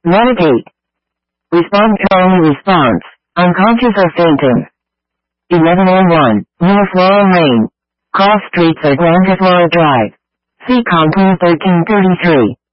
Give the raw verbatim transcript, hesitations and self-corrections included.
Meditate. Respond to only response. Unconscious or fainting. eleven oh one. North Laurel Lane. Cross streets at Grand Flora Drive. C. Compton thirteen thirty-three.